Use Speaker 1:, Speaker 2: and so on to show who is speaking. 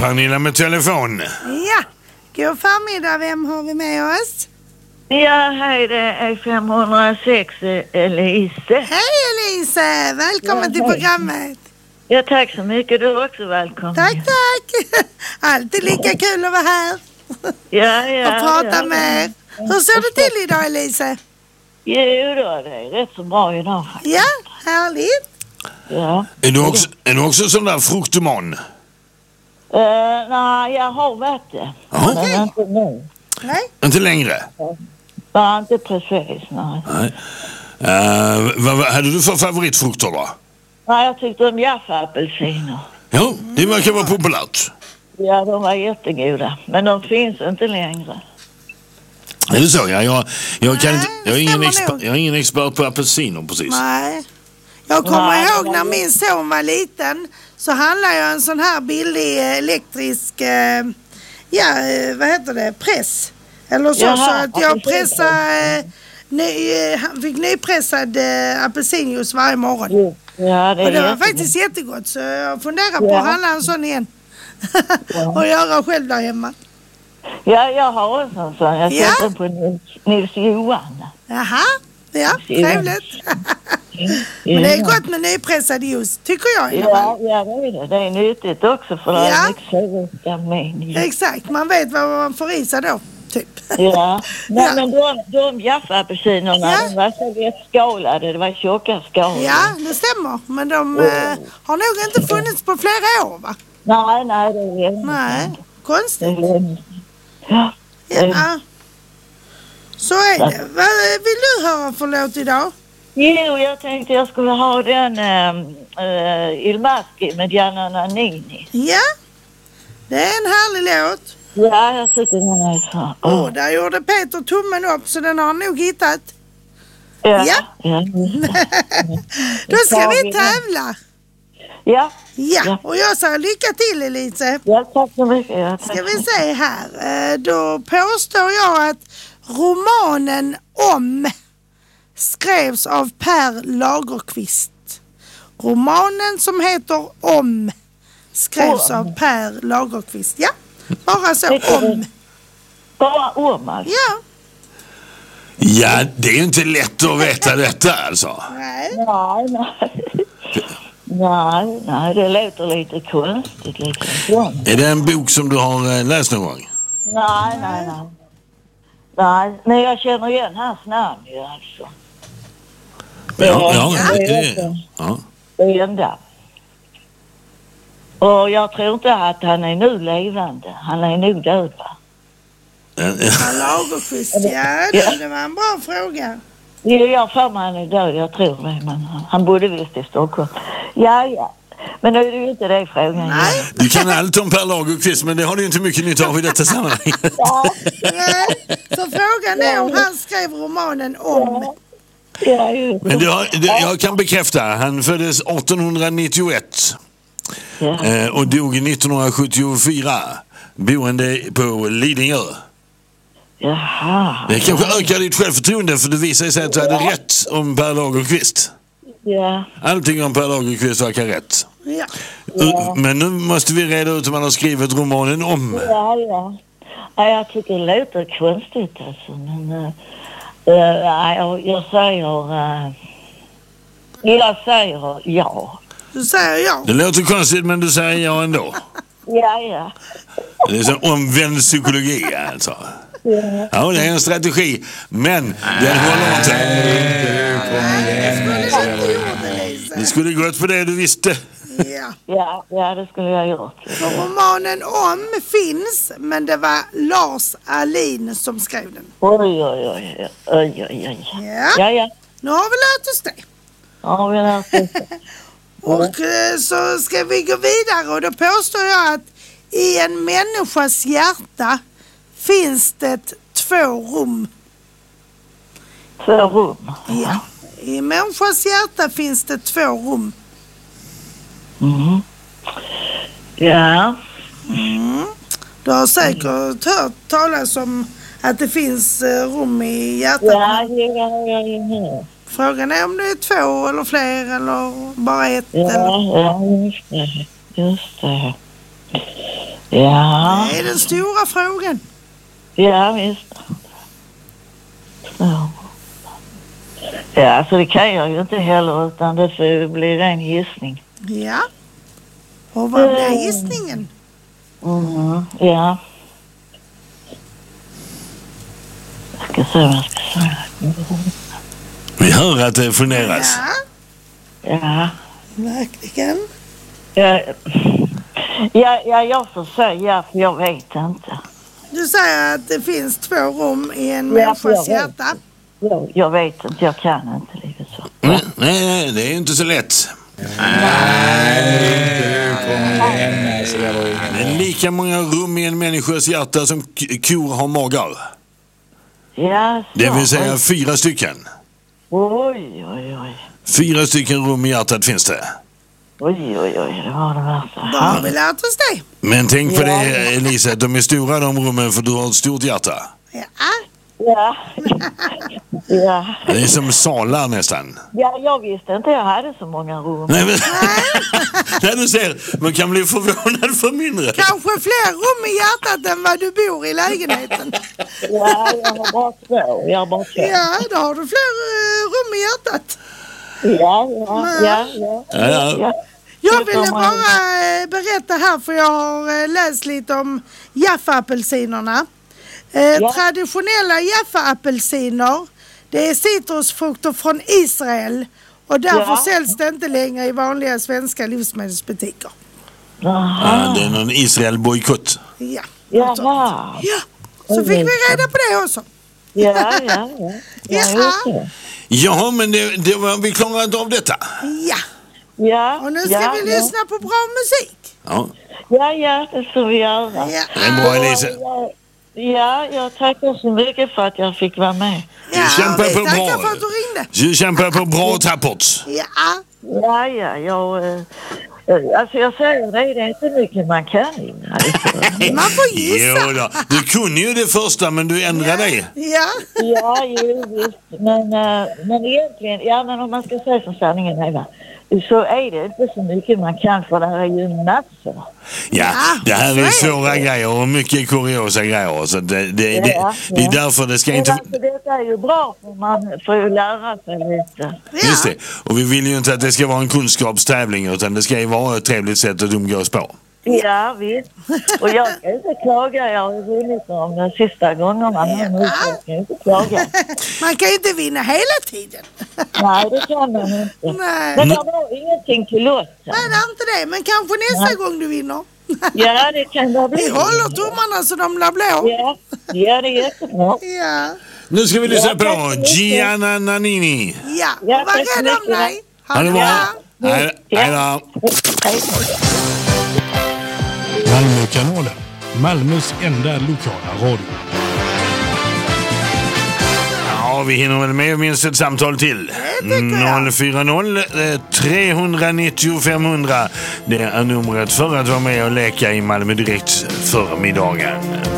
Speaker 1: Pernilla med telefon.
Speaker 2: Ja, god förmiddag. Vem har vi med oss?
Speaker 3: Ja, hej, det är 506 Elise.
Speaker 2: Hej Elise, välkommen till programmet.
Speaker 3: Ja, tack så mycket. Du är också välkommen.
Speaker 2: Tack. Alltid lika kul att vara här.
Speaker 3: Ja.
Speaker 2: Och prata med er. Hur ser det till idag Elise?
Speaker 3: Jo då, det är rätt så bra idag.
Speaker 2: Ja, härligt.
Speaker 3: Ja.
Speaker 1: Är du också sån där fruktoman?
Speaker 3: Nej, jag har varit det.
Speaker 1: Ja.
Speaker 3: Men inte nu.
Speaker 2: Nej.
Speaker 1: Inte längre?
Speaker 3: Ja, inte precis, nej.
Speaker 1: Vad hade du för favoritfrukter då?
Speaker 3: Nej, jag tyckte om Jaffa-apelsiner.
Speaker 1: Ja, det verkar vara populärt.
Speaker 3: Ja, de var jättegoda. Men de finns inte längre.
Speaker 1: Är det så? Ja, jag är ingen expert
Speaker 2: nog.
Speaker 1: på apelsiner precis.
Speaker 2: Nej. Jag kommer ihåg när min son var liten så handlade jag en sån här billig elektrisk press. Eller så att jag pressade han fick nypressad apelsinjuice varje morgon.
Speaker 3: Ja,
Speaker 2: och det var faktiskt jättegott så jag funderar på att handla en sån igen. Och göra själv där hemma.
Speaker 3: Ja, jag har också en sån. Jag sätter på Nils Johan.
Speaker 2: Jaha, ja, trevligt. Men det är gott med nypressad juice, tycker jag.
Speaker 3: Ja, det är det. Det är nyttigt också för det är mycket C-vitamin.
Speaker 2: Exakt, man vet vad man får i sig då, typ.
Speaker 3: Ja, men de Jaffa-apelsinerna, de var så lättskalade. Det var tjocka skal.
Speaker 2: Ja, det stämmer. Men de har nog inte funnits på flera år, va?
Speaker 3: Nej, det är det.
Speaker 2: Nej, konstigt.
Speaker 3: Ja.
Speaker 2: Så är det. Vad vill du höra för låt idag?
Speaker 3: Jo, jag tänkte jag skulle ha den Il Maschi med Gianna Nannini.
Speaker 2: Ja, det är en härlig låt.
Speaker 3: Ja, jag tycker den är så.
Speaker 2: Där gjorde Peter tummen upp så den har han nog hittat.
Speaker 3: Ja.
Speaker 2: Då ska vi tävla.
Speaker 3: Ja.
Speaker 2: Och jag säger lycka till Elise.
Speaker 3: Ja, tack så mycket. Ja,
Speaker 2: ska vi se här. Då påstår jag att romanen Om skrevs av Per Lagerkvist. Romanen som heter Om skrevs av Per Lagerkvist. Ja, bara så. Om.
Speaker 3: Bara om alltså.
Speaker 2: Ja.
Speaker 1: Ja, det är ju inte lätt att veta detta alltså.
Speaker 2: Nej,
Speaker 3: det låter lite konstigt.
Speaker 1: Är det en bok som du har läst någon gång?
Speaker 3: Nej, men jag känner igen hans namn ju alltså.
Speaker 1: Det
Speaker 3: är enda. Och jag tror inte att han är nu levande. Han är nog död, va?
Speaker 2: Per Lagerkvist, det var en bra fråga.
Speaker 3: Jag för mig han är död, jag tror det. Men han bodde visst i Stockholm. Ja. Men nu är det ju inte det frågan.
Speaker 2: Nej.
Speaker 1: Du kan allt om Per Lagerkvist, men det har du inte mycket nytta av i detta sammanhang.
Speaker 2: Så frågan är om han skrev romanen Om.
Speaker 1: Men jag kan bekräfta, han föddes 1891 och dog 1974, boende på Lidingö.
Speaker 3: Jaha.
Speaker 1: Det kanske ökar ditt självförtroende för det visar sig att du hade rätt om Per Lagerkvist.
Speaker 3: Ja.
Speaker 1: Allting om Per Lagerkvist verkar rätt.
Speaker 2: Ja.
Speaker 1: Men nu måste vi reda ut hur man har skrivit romanen Om.
Speaker 3: Ja, jag tycker det låter konstigt alltså. Men jag säger ja.
Speaker 2: Du säger ja.
Speaker 1: Det låter konstigt men du säger ja ändå.
Speaker 3: Ja.
Speaker 1: Det är så omvänd psykologi alltså. Ja, det är en strategi. Men den håller inte. Det skulle gått på det du visste.
Speaker 3: Ja, det skulle jag gjort.
Speaker 2: Romanen Om finns, men det var Lars Ahlin som skrev den.
Speaker 3: Oj. Ja.
Speaker 2: Nu har vi lärt oss det. Och så ska vi gå vidare och då påstår jag att i en människas hjärta finns det 2 rum.
Speaker 3: 2 rum?
Speaker 2: Ja. I människans hjärta finns det 2 rum.
Speaker 3: Ja.
Speaker 2: Du har säkert hört talas om att det finns rum i hjärtat.
Speaker 3: Ja.
Speaker 2: Frågan är om det är 2 eller fler eller bara 1.
Speaker 3: Ja, just det. Ja.
Speaker 2: Det är den stora frågan.
Speaker 3: Ja, visst. Så. Ja, alltså det kan jag ju inte heller, utan det får bli ren gissning.
Speaker 2: Ja. Och vad blir gissningen?
Speaker 3: Ja. Jag ska se vad jag ska säga.
Speaker 1: Vi hör att det funderas.
Speaker 3: Ja.
Speaker 2: Verkligen.
Speaker 3: Jag får säga, för jag vet inte.
Speaker 2: Du säger att det finns 2 rum i en människas hjärta.
Speaker 3: Jag vet inte, jag kan inte livet så.
Speaker 1: Nej, det är inte så lätt. Det är lika många rum i en människas hjärta som kor har magar.
Speaker 3: Ja, så.
Speaker 1: Det vill säga 4 stycken.
Speaker 3: Oj.
Speaker 1: 4 stycken rum i hjärtat finns det.
Speaker 3: Oj, det var det värsta.
Speaker 2: Då har vi lärt oss det.
Speaker 1: Men tänk på det, Elisa, de är stora de rummen för du har ett stort hjärta.
Speaker 3: Ja.
Speaker 1: Det är som salar nästan.
Speaker 3: Ja, jag visste inte jag hade så många rum.
Speaker 1: Nej, men, där du ser, man kan bli förvånad för mindre.
Speaker 2: Kanske fler rum i hjärtat än vad du bor i lägenheten.
Speaker 3: Ja, jag har bara 2.
Speaker 2: Ja, då har du fler rum i hjärtat.
Speaker 3: Ja.
Speaker 2: Jag ville bara berätta här, för jag har läst lite om Jaffa-apelsinerna. Traditionella Jaffa-apelsiner, det är citrusfrukter från Israel och därför säljs det inte längre i vanliga svenska livsmedelsbutiker.
Speaker 1: Ja, det är någon Israel-bojkott.
Speaker 2: Ja.
Speaker 3: Jaha.
Speaker 2: Ja, så fick vi reda på det också.
Speaker 3: Ja.
Speaker 1: Ja, men det var, vi klarade inte av detta.
Speaker 2: Ja. Och nu ska vi lyssna på bra musik.
Speaker 3: Ja, det ska vi göra.
Speaker 2: Ja.
Speaker 1: Det är bra, Elisa.
Speaker 3: Ja, jag tackar så mycket för att jag fick vara med.
Speaker 2: Ja,
Speaker 1: kämpar på
Speaker 2: tackar
Speaker 1: bra.
Speaker 2: för att du ringde.
Speaker 1: Du kämpar på bra och tappert.
Speaker 2: Ja.
Speaker 3: Alltså jag säger det är inte mycket man kan innan.
Speaker 2: Man får gissa.
Speaker 1: Jo då. Du kunde ju det första, men du ändrade dig.
Speaker 2: Ja,
Speaker 3: Visst. Men egentligen, men om man ska säga som sanningen är, va, så är det inte så mycket man kan, för det här är ju massor.
Speaker 1: Ja, det här är svåra grejer och mycket kuriosa grejer. Så det är därför det ska inte...
Speaker 3: Alltså, detta är ju bra, för man får ju lära sig lite.
Speaker 1: Just det. Och vi vill ju inte att det ska vara en kunskapstävling, utan det ska ju vara ett trevligt sätt att umgås på.
Speaker 3: Ja, visst. Och jag ska inte klaga. Jag har vunnit de sista gångerna. Men jag ska inte klaga.
Speaker 2: Man kan ju inte vinna hela tiden.
Speaker 3: Nej, det kan man inte.
Speaker 2: Nej.
Speaker 3: Men det var ingenting till oss.
Speaker 2: Nej, det är inte det. Men kanske nästa gång du vinner.
Speaker 3: Ja, det kan det bli.
Speaker 2: Vi håller tummarna så de blir blå.
Speaker 3: Ja, det är jättebra.
Speaker 2: Ja.
Speaker 1: Nu ska vi lyssna på Gianna Nannini.
Speaker 2: Ja, och var rädd om dig.
Speaker 1: Ha det bra. Hej då.
Speaker 4: Malmökanalen, Malmös enda lokala radio.
Speaker 1: Ja, vi hinner väl med minst ett samtal till. 040 390 500. Det är numret för att vara med och leka i Malmö direkt förmiddagen.